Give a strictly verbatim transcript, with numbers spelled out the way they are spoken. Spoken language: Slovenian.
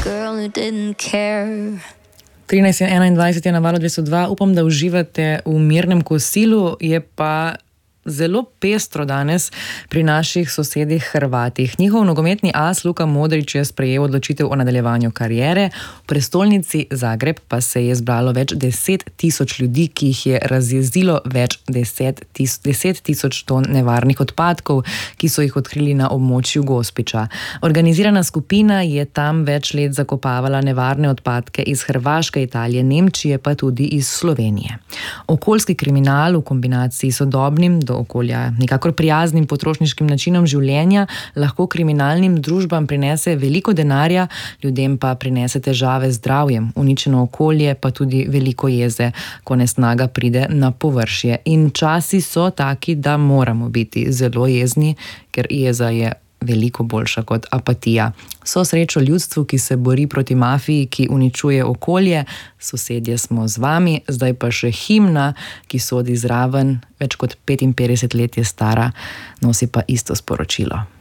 girl who didn't care. trinajst in enaindvajset je na Valu dvesto dva. Upam, da uživate v mirnem kosilu, je pa zelo pestro danes pri naših sosedih Hrvatih. Njihov nogometni as Luka Modrić je sprejel odločitev o nadaljevanju kariere. V prestolnici Zagreb pa se je zbralo več deset tisoč ljudi, ki jih je razjezilo več deset, tis, deset tisoč ton nevarnih odpadkov, ki so jih odkrili na območju Gospića. Organizirana skupina je tam več let zakopavala nevarne odpadke iz Hrvaške, Italije, Nemčije, pa tudi iz Slovenije. Okoljski kriminal v kombinaciji s sodobnim do okolja nikakor prijaznim potrošniškim načinom življenja lahko kriminalnim družbam prinese veliko denarja, ljudem pa prinese težave z zdravjem, uničeno okolje, pa tudi veliko jeze, ko nesnaga pride na površje. In časi so taki, da moramo biti zelo jezni, ker jeza je veliko boljša kot apatija. So srečo ljudstvu, ki se bori proti mafiji, ki uničuje okolje. Sosedje smo z vami, zdaj pa še himna, ki sodi zraven, več kot petinpetdeset let je stara, nosi pa isto sporočilo.